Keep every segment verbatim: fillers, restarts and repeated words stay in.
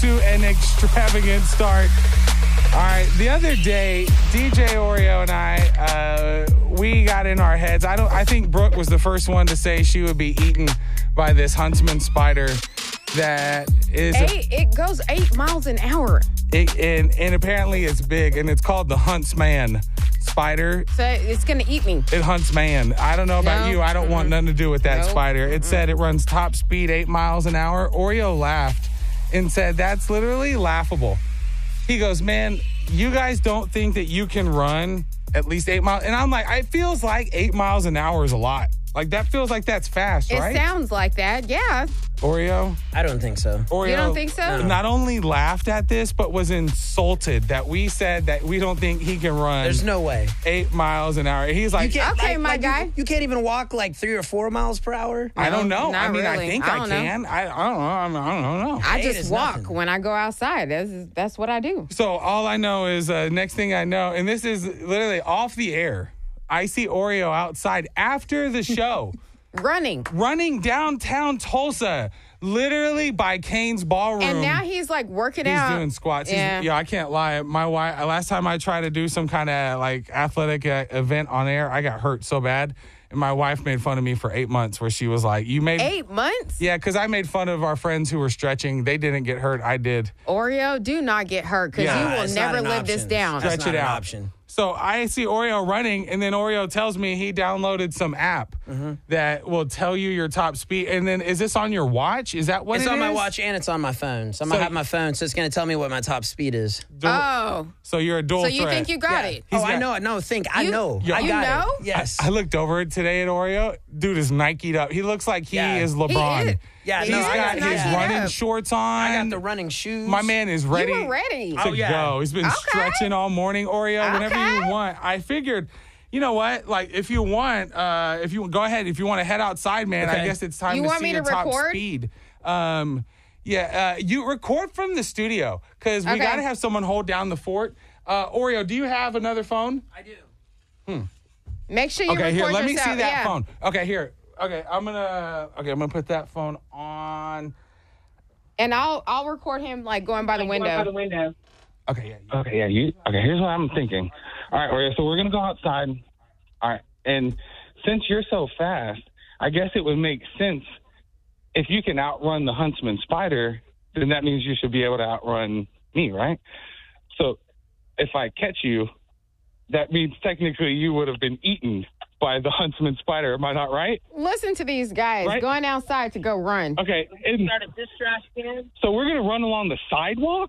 to an extravagant start. All right, the other day, D J Oreo and I, uh, we got in our heads. I don't. I think Brooke was the first one to say she would be eaten by this huntsman spider that is... Eight, a, it goes eight miles an hour. It, and, and apparently it's big, and it's called the huntsman spider. So it's going to eat me. It hunts man. I don't know about No. you. I don't Mm-mm. want nothing to do with that Nope. spider. It Mm-mm. said it runs top speed eight miles an hour. Oreo laughed and said, that's literally laughable. He goes, man, you guys don't think that you can run at least eight miles? And I'm like, it feels like eight miles an hour is a lot. Like, that feels like that's fast, It right? sounds like that, yeah. Oreo? I don't think so. Oreo You don't think so? No. not only laughed at this, but was insulted that we said that we don't think he can run There's no way. eight miles an hour. He's like, You can't, Okay, like- my like you- guy. You, can't even walk like three or four miles per hour. I don't know. Not I mean, I really. think I I, don't know. can. I, I don't know. I, mean, I don't know. I Eight just is walk nothing. when I go outside. That's, that's what I do. So all I know is uh, next thing I know, and this is literally off the air, I see Oreo outside after the show Running. running downtown Tulsa, literally by Kane's Ballroom. And now he's like working He's out. doing squats. He's- Yeah. yeah, I can't lie. My wife, last time I tried to do some kind of like athletic uh, event on air, I got hurt so bad. And my wife made fun of me for eight months where she was like, you made... Eight months? Yeah, because I made fun of our friends who were stretching. They didn't get hurt. I did. Oreo, do not get hurt because Yeah, you will it's not never an live this option. down. That's Stretch not it an out. option. So I see Oreo running, and then Oreo tells me he downloaded some app Mm-hmm. that will tell you your top speed. And then is this on your watch? Is that what It's it on my is? watch and it's on my phone. So I'm So- gonna have my phone, so it's gonna tell me what my top speed is. Oh, So you're a dual so you threat. think you got it? Oh, He's I got- know it. No, think. I You- know. Yo- I You got know? it. Yes. I looked over it today at Oreo. Dude is Nike'd up. He looks like he Yeah. is He LeBron. is. Yeah, He's no, He's I got got his Nike'd running up. shorts on. I got the running shoes. My man is ready. You were ready. to Oh, yeah. go. He's been Okay. stretching all morning, Oreo. Whenever Okay. you want, I figured, you know what? Like, if you want, uh, if you go ahead, if you want to head outside, man, I Okay. guess it's time You to want see me your to top record? speed. Um, yeah, uh, you record from the studio because we Okay. got to have someone hold down the fort. Uh, Oreo, do you have another phone? I do. Make sure you Okay, record here, let me yourself. see that yeah. phone. Okay, here. Okay, I'm gonna. Okay, I'm gonna put that phone on. And I'll I'll record him like going by the window. window. Okay, yeah. yeah. Okay, yeah, you. Okay, here's what I'm thinking. All right, Oreo, so we're gonna go outside. All right, and since you're so fast, I guess it would make sense if you can outrun the huntsman spider. Then that means you should be able to outrun me, right? So if I catch you, that means technically you would have been eaten by the huntsman spider. Am I not right? Listen to these guys Right? going outside to go run. Okay. And, so we're gonna run along the sidewalk?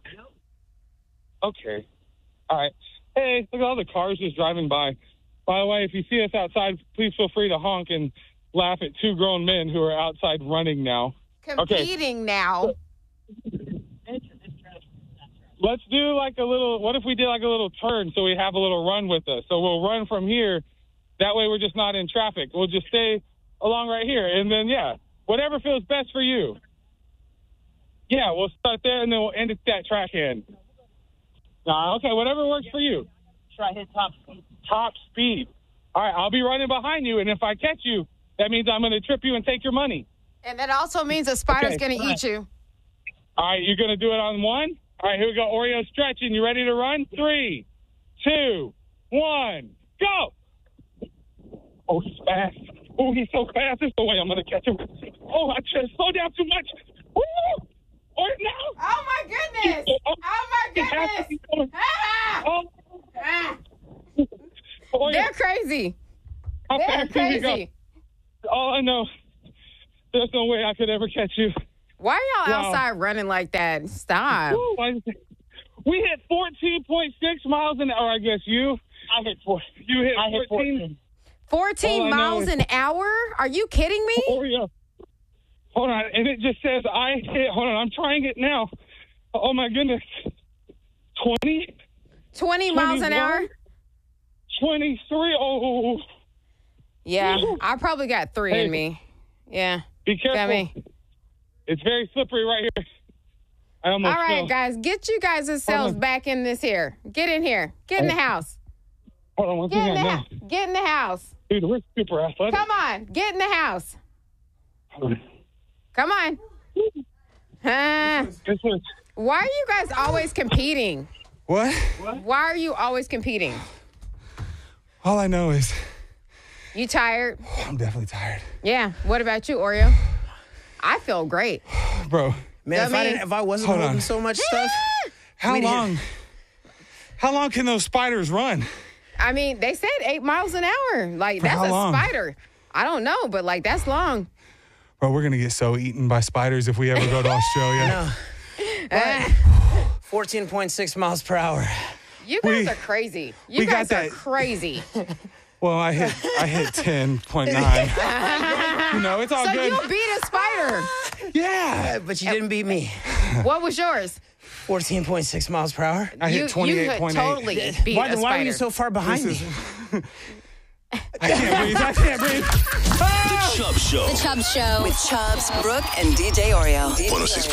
Okay. All right. Hey, look at all the cars just driving by. By the way, if you see us outside, please feel free to honk and laugh at two grown men who are outside running now. Competing now. Let's do like a little, what if we did like a little turn so we have a little run with us? So we'll run from here. That way we're just not in traffic. We'll just stay along right here. And then, yeah, whatever feels best for you. Yeah, we'll start there and then we'll end at that track end. Uh, okay, whatever works for you. Try hit top speed. Top speed. All right, I'll be running behind you. And if I catch you, that means I'm going to trip you and take your money. And that also means a spider's Okay, going to all eat you. All right, you're going to do it on one? All right, here we go. Oreo stretching. You ready to run? Three, two, one, go. Oh, he's fast. Oh, he's so fast. There's no way I'm going to catch him. Oh, I just slowed down too much. Woo! Or no. Oh, my goodness. Oh, Oh, my he has to goodness. be going. Ah! Oh, Ah! Oreo, They're crazy. how They're fast can you go? crazy. All I know, there's no way I could ever catch you. Why are y'all Wow. outside running like that? Stop. Woo, I- we hit fourteen point six miles an hour, I guess you. I hit four. You hit I hit fourteen. fourteen. fourteen All I know miles is- an hour? Are you kidding me? Oreo. Hold on, and it just says I hit. Hold on, I'm trying it now. Oh my goodness. twenty, twenty miles an hour? twenty-one, twenty-three. Oh, Yeah, I probably got three Hey. in me. Yeah, be careful. got me. It's very slippery right here. I All almost right, fell. guys, get you guys' Hold selves on. back in this here. Get in here. Get in the house. Hold on one Get in the second now. house. Get in the house. Dude, we're super athletic. Come on, get in the house. Hold on. Come on. Ah, This was Why are you guys always competing? What? Why are you always competing? All I know is You tired? I'm definitely tired. Yeah. What about you, Oreo? I feel great. Bro, Man, I if I, mean- didn't, if I wasn't Hold holding on. so much stuff, how We'd hear- long? How long can those spiders run? I mean, they said eight miles an hour. Like, For that's how a long? spider. I don't know, but like, that's long. Bro, we're gonna get so eaten by spiders if we ever go to Australia. no. fourteen point six miles per hour. You guys We- are crazy. You we got guys are that- crazy. Well, I hit I hit ten point nine. You know, it's all So good. you beat a spider. Yeah. But you didn't beat me. What was yours? fourteen point six miles per hour. I you, hit you twenty-eight could point eight. totally beat Why, a why spider. were you so far behind This me? is- I can't breathe. I can't breathe. The Chubb Show. The Chubb Show with Chubbs, Brooke, and D J Oreo. one oh six